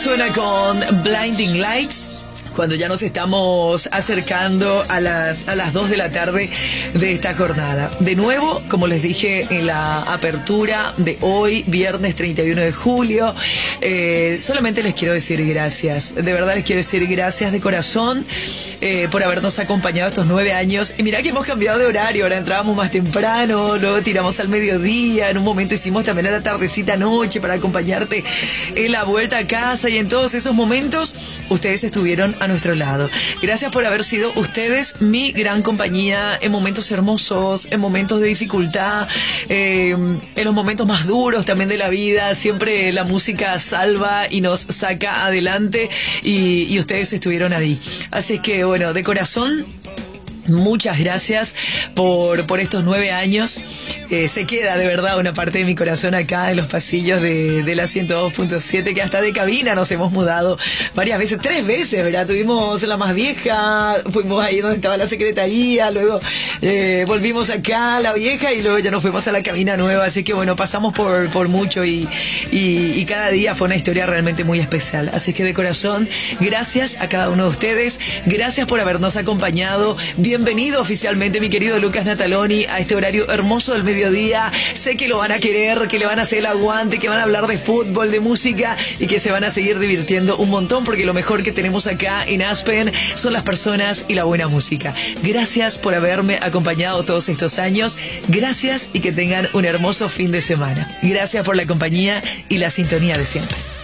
suena con Blinding Lights, cuando ya nos estamos acercando a las 2 de la tarde de esta jornada. De nuevo, como les dije en la apertura de hoy, viernes 31 de julio, solamente les quiero decir gracias. De verdad les quiero decir gracias de corazón por habernos acompañado estos 9 años. Y mirá que hemos cambiado de horario, ahora entrábamos más temprano, luego tiramos al mediodía, en un momento hicimos también a la tardecita noche para acompañarte en la vuelta a casa, y en todos esos momentos ustedes estuvieron a nuestro lado. Gracias por haber sido ustedes mi gran compañía en momentos hermosos, en momentos de dificultad, en los momentos más duros también de la vida. Siempre la música salva y nos saca adelante, y ustedes estuvieron ahí. Así que bueno, de corazón, muchas gracias por estos 9 años. Se queda de verdad una parte de mi corazón acá en los pasillos de la 102.7, que hasta de cabina nos hemos mudado varias veces, 3 veces, ¿verdad? Tuvimos la más vieja, fuimos ahí donde estaba la secretaría, luego volvimos acá a la vieja y luego ya nos fuimos a la cabina nueva. Así que bueno, pasamos por mucho y cada día fue una historia realmente muy especial. Así que de corazón, gracias a cada uno de ustedes, gracias por habernos acompañado. Bienvenido oficialmente, mi querido Lucas Nataloni, a este horario hermoso del mediodía. Sé que lo van a querer, que le van a hacer el aguante, que van a hablar de fútbol, de música, y que se van a seguir divirtiendo un montón, porque lo mejor que tenemos acá en Aspen son las personas y la buena música. Gracias por haberme acompañado todos estos años. Gracias, y que tengan un hermoso fin de semana. Gracias por la compañía y la sintonía de siempre.